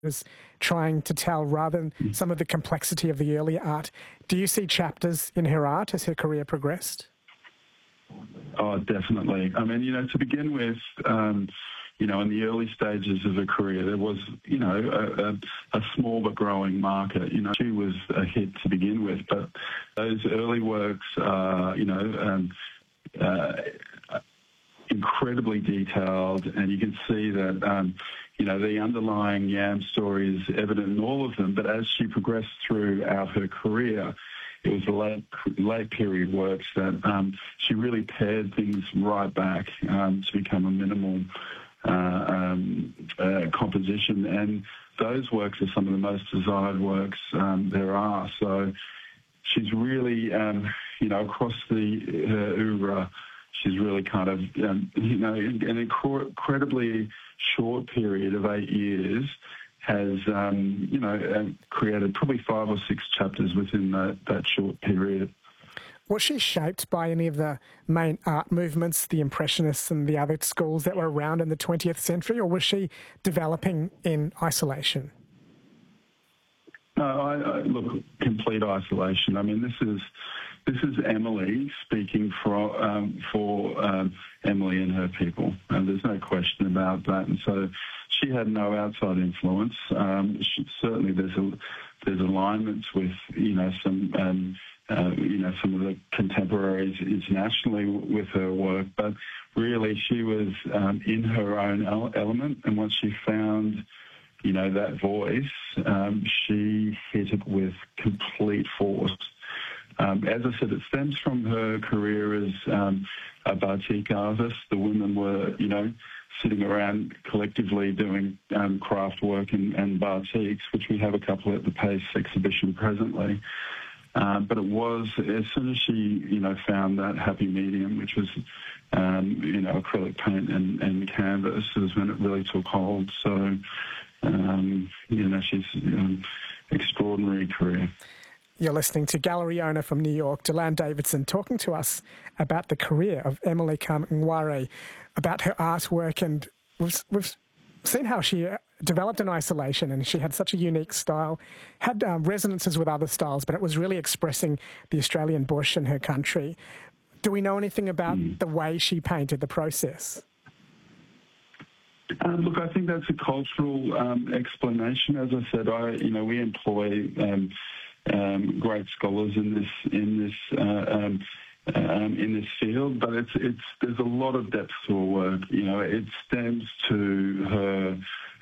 is trying to tell rather than some of the complexity of the earlier art. Do you see chapters in her art as her career progressed? Oh, definitely. I mean, to begin with, in the early stages of her career, there was, a small but growing market. She was a hit to begin with, but those early works are, incredibly detailed, and you can see that, the underlying Yam story is evident in all of them, but as she progressed throughout her career, it was the late period works that she really pared things right back to become a minimal composition, and those works are some of the most desired works there are. So she's really, across her oeuvre, she's really kind of, in an incredibly short period of 8 years, has, created probably 5 or 6 chapters within that short period. Was she shaped by any of the main art movements, the Impressionists and the other schools that were around in the 20th century, or was she developing in isolation? No, look, complete isolation. I mean, this is Emily speaking for Emily and her people, and there's no question about that. And so she had no outside influence. Certainly, there's alignments with some of the contemporaries internationally with her work, but really she was in her own element, and once she found that voice, she hit it with complete force. As I said, it stems from her career as a batik artist. The women were, sitting around collectively doing craft work and batiks, which we have a couple at the Pace exhibition presently. But it was, as soon as she, found that happy medium, which was, acrylic paint and canvas, it was when it really took hold. So, she's extraordinary career. You're listening to gallery owner from New York, Deland Davidson, talking to us about the career of Emily Kamiware, about her artwork, and we've seen how she developed in isolation, and she had such a unique style, had resonances with other styles, but it was really expressing the Australian bush and her country. Do we know anything about the way she painted, the process? Look, I think that's a cultural explanation. As I said, we employ great scholars in this field, but there's a lot of depth to her work. It stems to her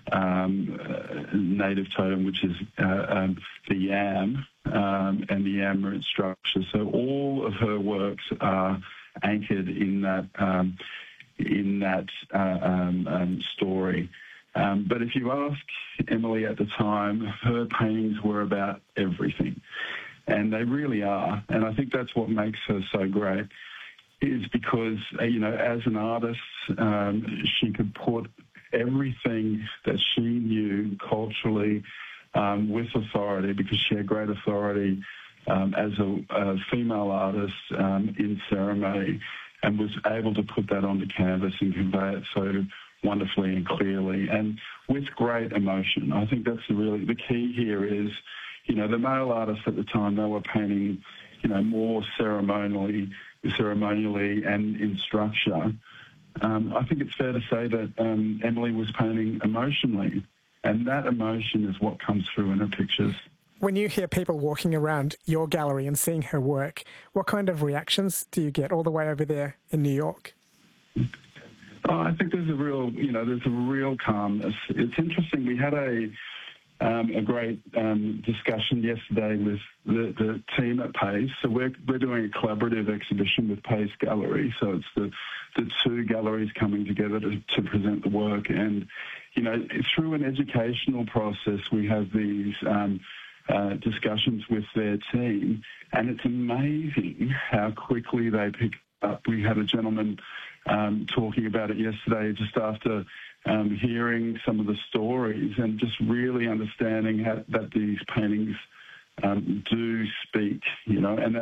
native totem, which is the yam and the yam root structure. So all of her works are anchored in that story. But if you ask Emily at the time, her paintings were about everything. And they really are. And I think that's what makes her so great, is because, as an artist, she could put everything that she knew culturally with authority, because she had great authority as a female artist in ceremony, and was able to put that on the canvas and convey it so wonderfully and clearly, and with great emotion. I think that's the key here is, the male artists at the time, they were painting, more ceremonially and in structure. I think it's fair to say that Emily was painting emotionally, and that emotion is what comes through in her pictures. When you hear people walking around your gallery and seeing her work, what kind of reactions do you get all the way over there in New York? Oh, I think there's a real calmness. It's interesting. We had a great discussion yesterday with the team at Pace. So we're doing a collaborative exhibition with Pace Gallery. So it's the two galleries coming together to present the work. And, through an educational process, we have these discussions with their team, and it's amazing how quickly they pick up. We had a gentleman talking about it yesterday, just after hearing some of the stories and just really understanding that these paintings do speak, and that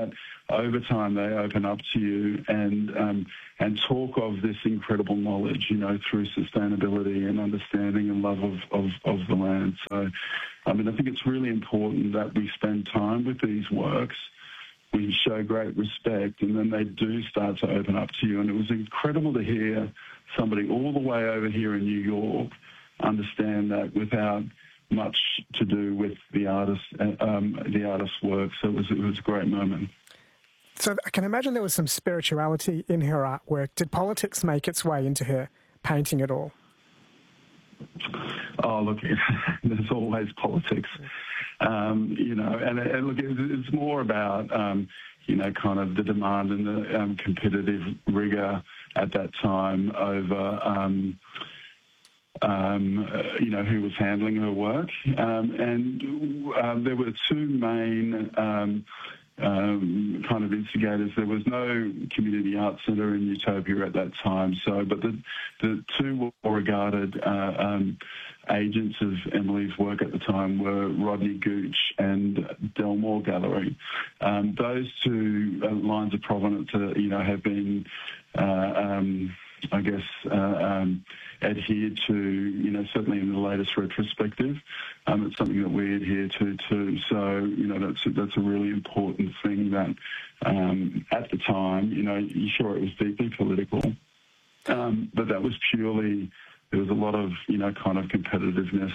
over time they open up to you and talk of this incredible knowledge, through sustainability and understanding and love of the land. So, I think it's really important that we spend time with these works. We show great respect, and then they do start to open up to you. And it was incredible to hear somebody all the way over here in New York understand that without much to do with the artist's work. So it was a great moment. So I can imagine there was some spirituality in her artwork. Did politics make its way into her painting at all? Oh, look, there's always politics, and look, it's more about, kind of the demand and the competitive rigour at that time over, who was handling her work. There were two main kind of instigators. There was no community art centre in Utopia at that time. But the two were regarded agents of Emily's work at the time were Rodney Gooch and Delmore Gallery. Those two lines of provenance, have been, adhered to, certainly in the latest retrospective. It's something that we adhere to too. So, that's a really important thing that at the time, sure, it was deeply political, but that was purely, there was a lot of, kind of competitiveness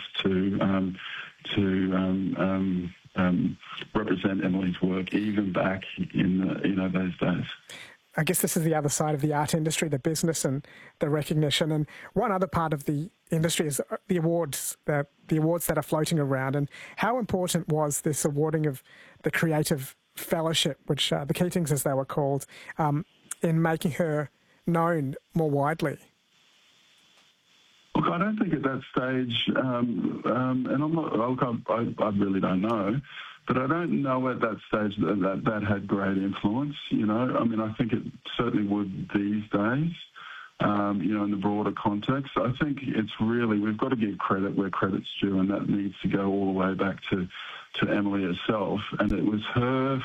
to represent Emily's work, even back in, those days. I guess this is the other side of the art industry, the business and the recognition. And one other part of the industry is the awards, the awards that are floating around. And how important was this awarding of the Creative Fellowship, which the Keatings, as they were called, in making her known more widely? Look, I don't think at that stage, and I'm not, I really don't know, but I don't know at that stage that had great influence, I think it certainly would these days, in the broader context. I think it's really, we've got to give credit where credit's due, and that needs to go all the way back to Emily herself. And it was her